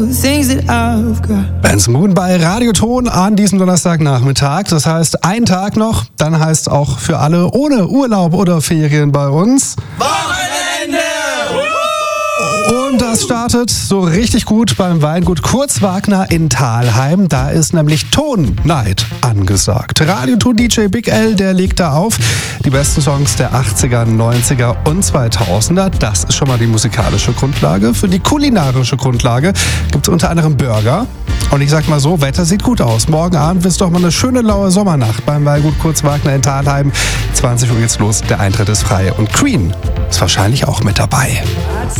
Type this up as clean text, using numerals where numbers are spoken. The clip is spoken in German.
Ben's Moon bei Radioton an diesem Donnerstagnachmittag. Das heißt, ein Tag noch, dann heißt auch für alle ohne Urlaub oder Ferien bei uns Wochenende! Und das startet so richtig gut beim Weingut Kurz Wagner in Thalheim. Da ist nämlich Ton-Night angesagt. Radioton-DJ Big L, der legt da auf. Die besten Songs der 80er, 90er und 2000er. Das ist schon mal die musikalische Grundlage. Für die kulinarische Grundlage gibt es unter anderem Burger. Und ich sag mal so, Wetter sieht gut aus. Morgen Abend wird es doch mal eine schöne laue Sommernacht beim Weingut Kurz Wagner in Thalheim. 20 Uhr geht's los, der Eintritt ist frei. Und Queen ist wahrscheinlich auch mit dabei.